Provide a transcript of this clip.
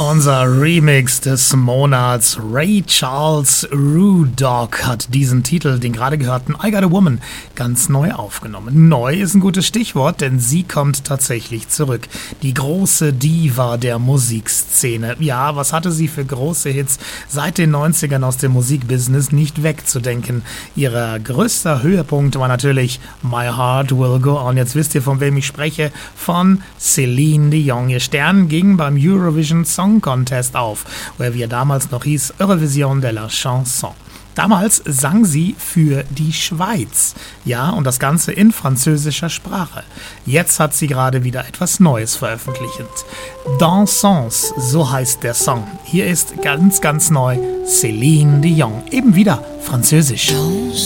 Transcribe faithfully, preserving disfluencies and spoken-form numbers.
Unser Remix des Monats. Ray Charles Ruddock hat diesen Titel, den gerade gehörten I Got a Woman, ganz neu aufgenommen. Neu ist ein gutes Stichwort, denn sie kommt tatsächlich zurück. Die große Diva der Musikszene. Ja, was hatte sie für große Hits seit den neunzigern aus dem Musikbusiness nicht wegzudenken. Ihr größter Höhepunkt war natürlich My Heart Will Go On. Jetzt wisst ihr, von wem ich spreche. Von Celine Dion. Ihr Stern ging beim Eurovision Song Contest auf, wo wie er damals noch hieß, Eurovision de la Chanson. Damals sang sie für die Schweiz. Ja, und das Ganze in französischer Sprache. Jetzt hat sie gerade wieder etwas Neues veröffentlicht. Dansons, so heißt der Song. Hier ist ganz, ganz neu Celine Dion. Eben wieder französisch.